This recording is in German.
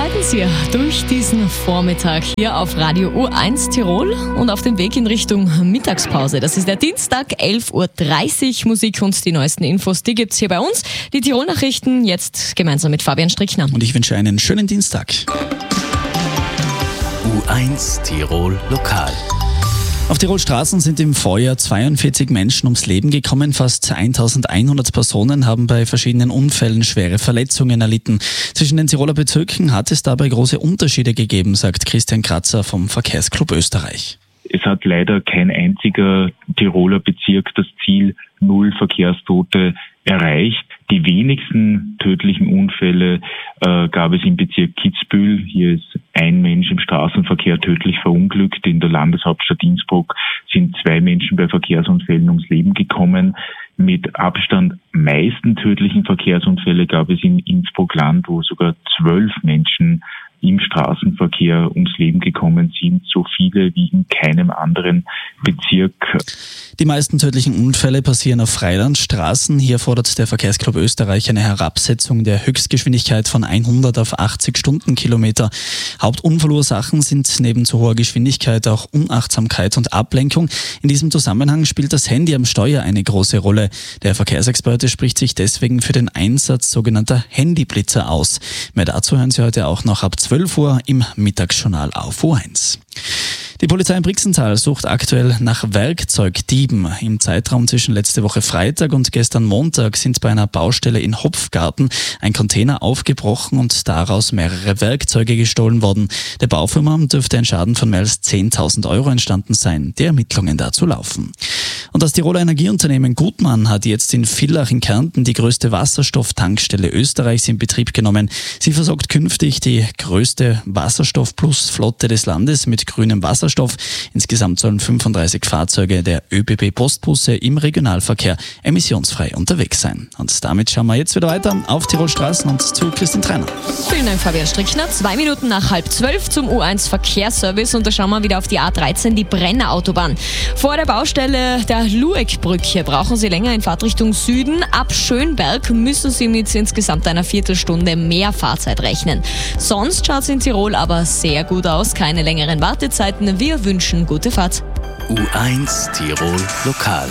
begleiten Sie durch diesen Vormittag hier auf Radio U1 Tirol und auf dem Weg in Richtung Mittagspause. Das ist der Dienstag, 11.30 Uhr. Musik und die neuesten Infos, die gibt's hier bei uns. Die Tirol-Nachrichten jetzt gemeinsam mit Fabian Strickner. Und ich wünsche einen schönen Dienstag. U1 Tirol Lokal. Auf Tirols Straßen sind im Vorjahr 42 Menschen ums Leben gekommen. Fast 1100 Personen haben bei verschiedenen Unfällen schwere Verletzungen erlitten. Zwischen den Tiroler Bezirken hat es dabei große Unterschiede gegeben, sagt Christian Kratzer vom Verkehrsclub Österreich. Es hat leider kein einziger Tiroler Bezirk das Ziel 0 Verkehrstote erreicht. Die wenigsten tödlichen Unfälle gab es im Bezirk Kitzbühel. Hier ist ein Mensch im Straßenverkehr tödlich verunglückt. In der Landeshauptstadt Innsbruck sind 2 Menschen bei Verkehrsunfällen ums Leben gekommen. Mit Abstand meisten tödlichen Verkehrsunfälle gab es in Innsbruck-Land, wo sogar 12 Menschen im Straßenverkehr ums Leben gekommen sind, so viele wie in keinem anderen Bezirk. Die meisten tödlichen Unfälle passieren auf Freilandstraßen. Hier fordert der Verkehrsclub Österreich eine Herabsetzung der Höchstgeschwindigkeit von 100 auf 80 Stundenkilometer. Hauptunfallursachen sind neben zu hoher Geschwindigkeit auch Unachtsamkeit und Ablenkung. In diesem Zusammenhang spielt das Handy am Steuer eine große Rolle. Der Verkehrsexperte spricht sich deswegen für den Einsatz sogenannter Handyblitzer aus. Mehr dazu hören Sie heute auch noch ab 12 Uhr im Mittagsjournal auf U1. Die Polizei in Brixental sucht aktuell nach Werkzeugdieben. Im Zeitraum zwischen letzte Woche Freitag und gestern Montag sind bei einer Baustelle in Hopfgarten ein Container aufgebrochen und daraus mehrere Werkzeuge gestohlen worden. Der Baufirma dürfte ein Schaden von mehr als 10.000 Euro entstanden sein. Die Ermittlungen dazu laufen. Und das Tiroler Energieunternehmen Gutmann hat jetzt in Villach in Kärnten die größte Wasserstofftankstelle Österreichs in Betrieb genommen. Sie versorgt künftig die größte Wasserstoff-Plus-Flotte des Landes mit grünem Wasserstoff. Insgesamt sollen 35 Fahrzeuge der ÖBB Postbusse im Regionalverkehr emissionsfrei unterwegs sein. Und damit schauen wir jetzt wieder weiter auf Tirol Straßen und zu Christine Treiner. Vielen Dank, Fabian Strickner. 2 Minuten nach 11:30 zum U1 Verkehrsservice und da schauen wir wieder auf die A13, die Brenner Autobahn. Vor der Baustelle der Lueckbrücke brauchen Sie länger in Fahrtrichtung Süden. Ab Schönberg müssen Sie mit insgesamt einer Viertelstunde mehr Fahrzeit rechnen. Sonst schaut es in Tirol aber sehr gut aus. Keine längeren Wartezeiten. Wir wünschen gute Fahrt. U1 Tirol Lokal.